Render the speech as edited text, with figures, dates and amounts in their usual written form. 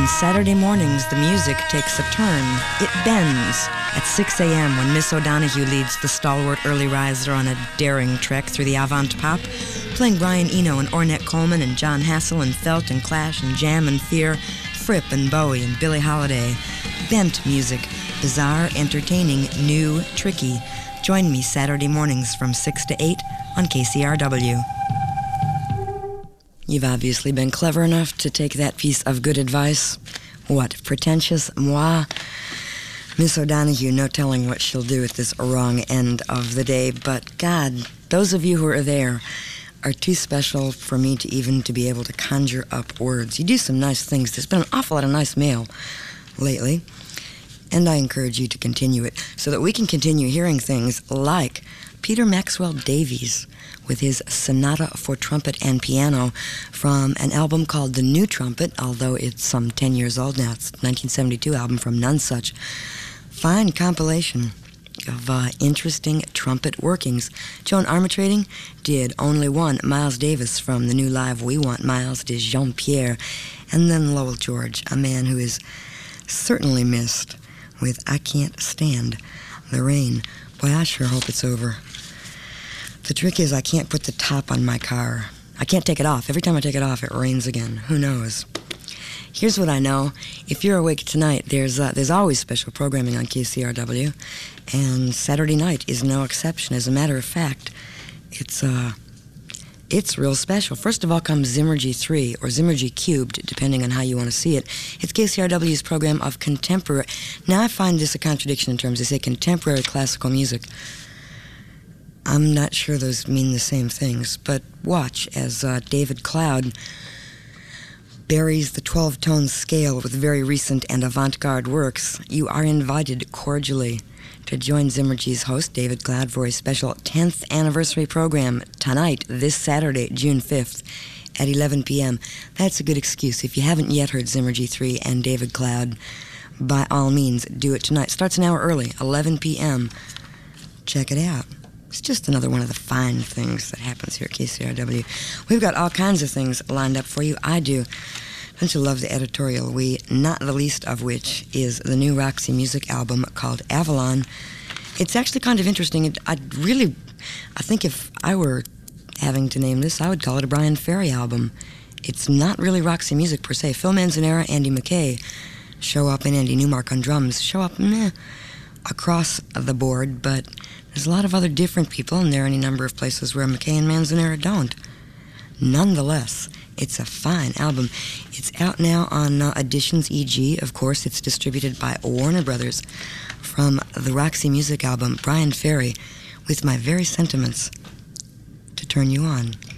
On Saturday mornings, the music takes a turn. It bends at 6 a.m. when Miss O'Donoghue leads the stalwart early riser on a daring trek through the avant pop, playing Brian Eno and Ornette Coleman and John Hassel and Felt and Clash and Jam and Fear, Fripp and Bowie and Billie Holiday. Bent music, bizarre, entertaining, new, tricky. Join me Saturday mornings from 6 to 8 on KCRW. You've obviously been clever enough to take that piece of good advice. What, pretentious moi? Miss O'Donoghue, no telling what she'll do at this wrong end of the day, but God, those of you who are there are too special for me to even to be able to conjure up words. You do some nice things. There's been an awful lot of nice mail lately, and I encourage you to continue it so that we can continue hearing things like Peter Maxwell Davies with his Sonata for Trumpet and Piano from an album called The New Trumpet, although it's some 10 years old now. It's a 1972 album from Nonesuch. Fine compilation of interesting trumpet workings. Joan Armatrading did Only One, Miles Davis from the new live We Want Miles did Jean-Pierre, and then Lowell George, a man who is certainly missed with I Can't Stand the Rain. Boy, I sure hope it's over. The trick is I can't put the top on my car. I can't take it off. Every time I take it off, it rains again. Who knows? Here's what I know. If you're awake tonight, there's always special programming on KCRW, and Saturday night is no exception. As a matter of fact, it's real special. First of all comes Zimmergy 3, or Zimmergy Cubed, depending on how you want to see it. It's KCRW's program of contemporary... Now, I find this a contradiction in terms. They say contemporary classical music. I'm not sure those mean the same things, but watch as David Cloud buries the 12-tone scale with very recent and avant-garde works. You are invited cordially to join Zimmergy's host, David Cloud, for a special 10th anniversary program tonight, this Saturday, June 5th, at 11 p.m. That's a good excuse. If you haven't yet heard Zimmergy 3 and David Cloud, by all means, do it tonight. Starts an hour early, 11 p.m. Check it out. It's just another one of the fine things that happens here at KCRW. We've got all kinds of things lined up for you. I do. Don't you love the editorial? Not the least of which is the new Roxy Music album called Avalon. It's actually kind of interesting. I think if I were having to name this, I would call it a Brian Ferry album. It's not really Roxy Music per se. Phil Manzanera, Andy McKay show up, and Andy Newmark on drums show up across the board, but there's a lot of other different people, and there are any number of places where McKay and Manzanera don't. Nonetheless, it's a fine album. It's out now on Editions EG. Of course, it's distributed by Warner Brothers. From the Roxy Music album, Brian Ferry, with my very sentiments to turn you on.